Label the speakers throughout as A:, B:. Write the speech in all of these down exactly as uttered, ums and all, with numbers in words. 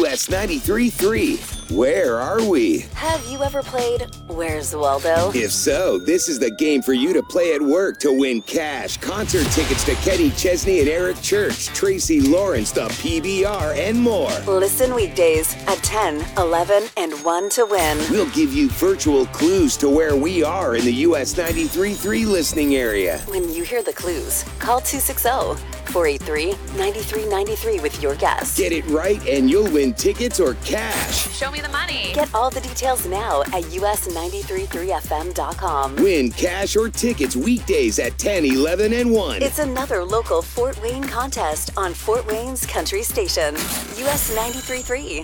A: U S ninety-three point three. Where are we?
B: Have you ever played Where's Waldo?
A: If so, this is the game for you to play at work to win cash, concert tickets to Kenny Chesney and Eric Church, Tracy Lawrence, the P B R, and more.
B: Listen weekdays at ten, eleven, and one to win.
A: We'll give you virtual clues to where we are in the U S ninety-three point three listening area.
B: When you hear the clues, call two six zero, four eight three, nine three nine three with your guess.
A: Get it right and you'll win tickets or cash.
C: Show me the money.
B: Get all the details now at U S ninety-three point three F M dot com.
A: Win cash or tickets weekdays at ten, eleven, and one.
B: It's another local Fort Wayne contest on Fort Wayne's Country Station, U S ninety-three point three.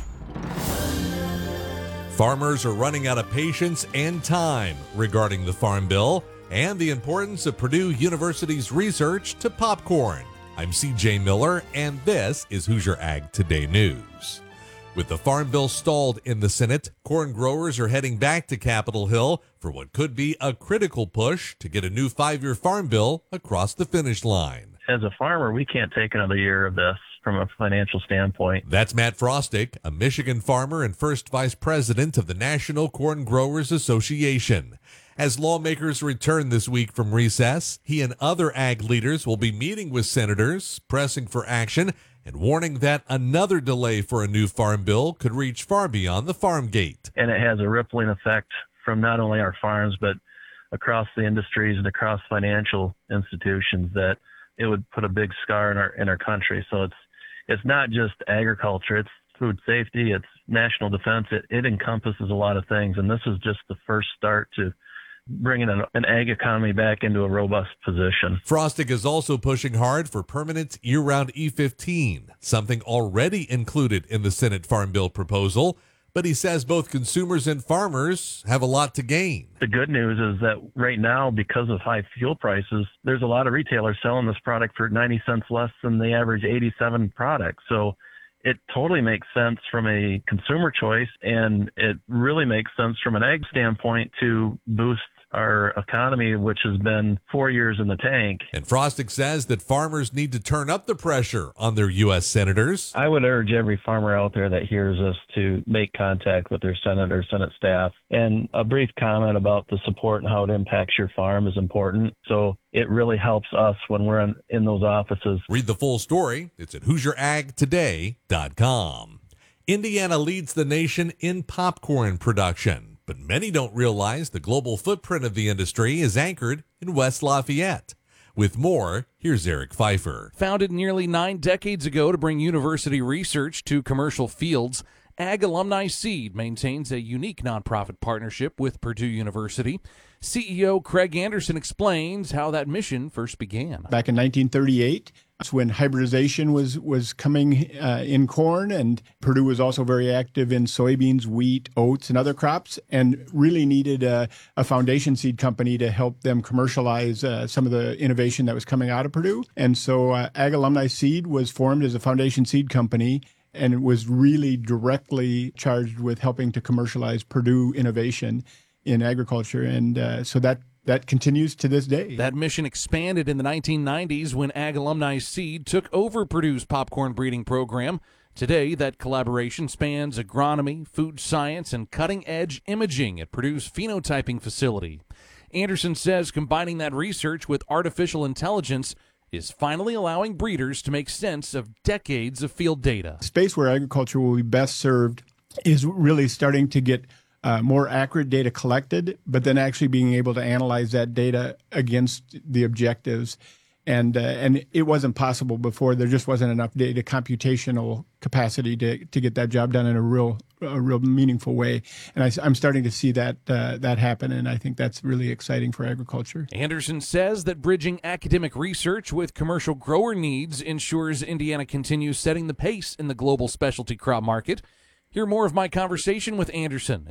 D: Farmers are running out of patience and time regarding the Farm Bill and the importance of Purdue University's research to popcorn. I'm C J Miller, and this is Hoosier Ag Today News. With the Farm Bill stalled in the Senate, corn growers are heading back to Capitol Hill for what could be a critical push to get a new five-year Farm Bill across the finish line.
E: As a farmer, we can't take another year of this from a financial standpoint.
D: That's Matt Frostick, a Michigan farmer and first vice president of the National Corn Growers Association. As lawmakers return this week from recess, he and other ag leaders will be meeting with senators, pressing for action, and warning that another delay for a new farm bill could reach far beyond the farm gate.
E: And it has a rippling effect from not only our farms, but across the industries and across financial institutions, that it would put a big scar in our in our country. So it's it's not just agriculture, it's food safety, it's national defense. It, it encompasses a lot of things, and this is just the first start to bringing an, an ag economy back into a robust position.
D: Frostick is also pushing hard for permanent year-round E fifteen, something already included in the Senate Farm Bill proposal, but he says both consumers and farmers have a lot to gain.
E: The good news is that right now, because of high fuel prices, there's a lot of retailers selling this product for ninety cents less than the average eighty-seven product. So it totally makes sense from a consumer choice, and it really makes sense from an ag standpoint to boost our economy, which has been four years in the tank.
D: And Frostick says that farmers need to turn up the pressure on their U S senators.
E: I would urge every farmer out there that hears us to make contact with their senator, Senate staff. And a brief comment about the support and how it impacts your farm is important. So it really helps us when we're in, in those offices.
D: Read the full story. It's at Hoosier Ag Today dot com. Indiana leads the nation in popcorn production, but many don't realize the global footprint of the industry is anchored in West Lafayette. With more, here's Eric Pfeiffer.
F: Founded nearly nine decades ago to bring university research to commercial fields, Ag Alumni Seed maintains a unique nonprofit partnership with Purdue University. C E O Craig Anderson explains how that mission first began.
G: Back in nineteen thirty-eight, that's when hybridization was, was coming uh, in corn, and Purdue was also very active in soybeans, wheat, oats, and other crops, and really needed a, a foundation seed company to help them commercialize uh, some of the innovation that was coming out of Purdue. And so uh, Ag Alumni Seed was formed as a foundation seed company, and it was really directly charged with helping to commercialize Purdue innovation in agriculture. And uh, so that That continues to this day.
F: That mission expanded in the nineteen nineties when Ag Alumni Seed took over Purdue's popcorn breeding program. Today, that collaboration spans agronomy, food science, and cutting-edge imaging at Purdue's phenotyping facility. Anderson says combining that research with artificial intelligence is finally allowing breeders to make sense of decades of field data.
G: The space where agriculture will be best served is really starting to get Uh, more accurate data collected, but then actually being able to analyze that data against the objectives. And uh, and it wasn't possible before. There just wasn't enough data computational capacity to, to get that job done in a real a real meaningful way. And I, I'm starting to see that uh, that happen, and I think that's really exciting for agriculture.
F: Anderson says that bridging academic research with commercial grower needs ensures Indiana continues setting the pace in the global specialty crop market. Hear more of my conversation with Anderson